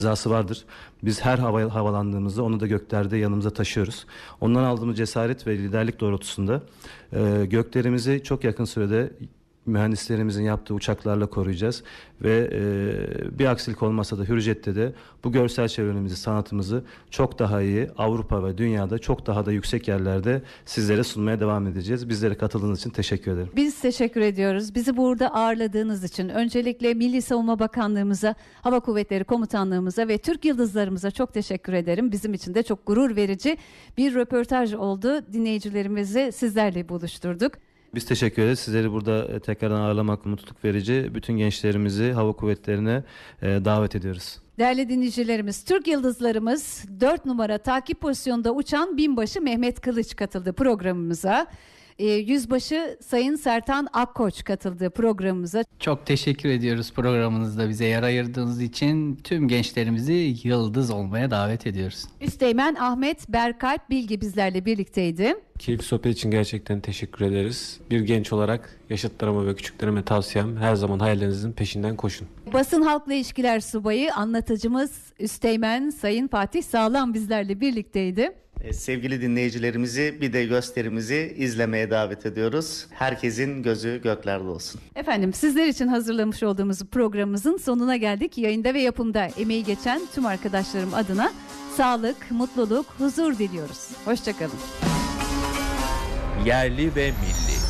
Cezası vardır. Biz her havalandığımızda onu da göklerde yanımıza taşıyoruz. Ondan aldığımız cesaret ve liderlik doğrultusunda göklerimizi çok yakın sürede mühendislerimizin yaptığı uçaklarla koruyacağız ve bir aksilik olmasa da Hürjet'te de bu görsel çevremizi, sanatımızı çok daha iyi Avrupa ve dünyada çok daha da yüksek yerlerde sizlere sunmaya devam edeceğiz. Bizlere katıldığınız için teşekkür ederim. Biz teşekkür ediyoruz. Bizi burada ağırladığınız için öncelikle Milli Savunma Bakanlığımıza, Hava Kuvvetleri Komutanlığımıza ve Türk Yıldızlarımıza çok teşekkür ederim. Bizim için de çok gurur verici bir röportaj oldu. Dinleyicilerimizi sizlerle buluşturduk. Biz teşekkür ederiz. Sizleri burada tekrardan ağırlamak mutluluk verici. Bütün gençlerimizi hava kuvvetlerine davet ediyoruz. Değerli dinleyicilerimiz, Türk Yıldızlarımız 4 numara takip pozisyonunda uçan binbaşı Mehmet Kılıç katıldı programımıza. Yüzbaşı Sayın Sertan Akkoç katıldı programımıza. Çok teşekkür ediyoruz programınızda bize yer ayırdığınız için. Tüm gençlerimizi yıldız olmaya davet ediyoruz. Üsteğmen Ahmet Berkalp Bilgi bizlerle birlikteydi. Keyifli sohbet için gerçekten teşekkür ederiz. Bir genç olarak yaşıtlarıma ve küçüklerime tavsiyem her zaman hayallerinizin peşinden koşun. Basın Halkla İlişkiler Subayı, anlatıcımız Üsteğmen Sayın Fatih Sağlam bizlerle birlikteydi. Sevgili dinleyicilerimizi bir de gösterimizi izlemeye davet ediyoruz. Herkesin gözü göklerde olsun. Efendim, sizler için hazırlamış olduğumuz programımızın sonuna geldik. Yayında ve yapımda emeği geçen tüm arkadaşlarım adına sağlık, mutluluk, huzur diliyoruz. Hoşçakalın. Yerli ve milli.